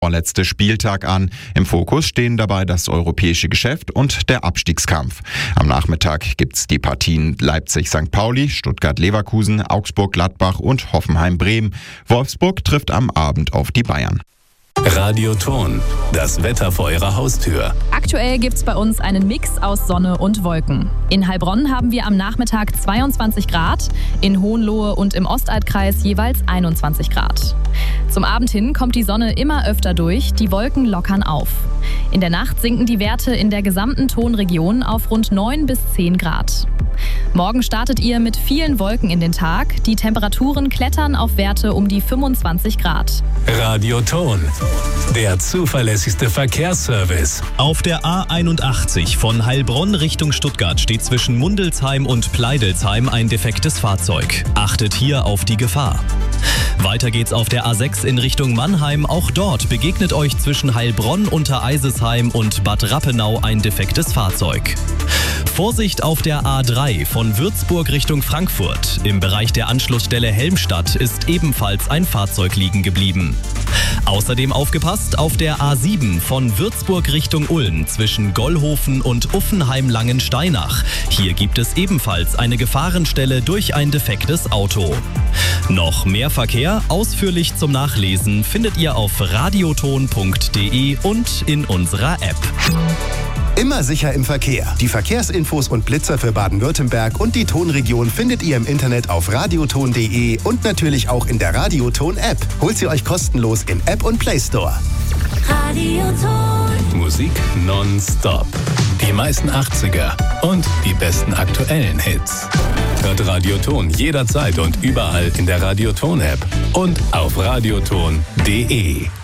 Vorletzte Spieltag an. Im Fokus stehen dabei das europäische Geschäft und der Abstiegskampf. Am Nachmittag gibt's die Partien Leipzig-St. Pauli, Stuttgart-Leverkusen, Augsburg-Gladbach und Hoffenheim-Bremen. Wolfsburg trifft am Abend auf die Bayern. Radioton, das Wetter vor Ihrer Haustür. Aktuell gibt's bei uns einen Mix aus Sonne und Wolken. In Heilbronn haben wir am Nachmittag 22 Grad, in Hohenlohe und im Ostalbkreis jeweils 21 Grad. Zum Abend hin kommt die Sonne immer öfter durch, die Wolken lockern auf. In der Nacht sinken die Werte in der gesamten Tonregion auf rund 9 bis 10 Grad. Morgen startet ihr mit vielen Wolken in den Tag. Die Temperaturen klettern auf Werte um die 25 Grad. Radioton, der zuverlässigste Verkehrsservice. Auf der A81 von Heilbronn Richtung Stuttgart steht zwischen Mundelsheim und Pleidelsheim ein defektes Fahrzeug. Achtet hier auf die Gefahr. Weiter geht's auf der A6 in Richtung Mannheim. Auch dort begegnet euch zwischen Heilbronn, Untereisesheim und Bad Rappenau ein defektes Fahrzeug. Vorsicht auf der A3 von Würzburg Richtung Frankfurt. Im Bereich der Anschlussstelle Helmstadt ist ebenfalls ein Fahrzeug liegen geblieben. Außerdem aufgepasst auf der A7 von Würzburg Richtung Ulm zwischen Gollhofen und Uffenheim-Langensteinach. Hier gibt es ebenfalls eine Gefahrenstelle durch ein defektes Auto. Noch mehr Verkehr, ausführlich zum Nachlesen, findet ihr auf radioton.de und in unserer App. Immer sicher im Verkehr. Die Verkehrsinfos und Blitzer für Baden-Württemberg und die Tonregion findet ihr im Internet auf radioton.de und natürlich auch in der Radioton-App. Holt sie euch kostenlos im App und Play Store. Radioton. Musik nonstop. Die meisten 80er und die besten aktuellen Hits. Hört Radioton jederzeit und überall in der Radioton-App und auf radioton.de.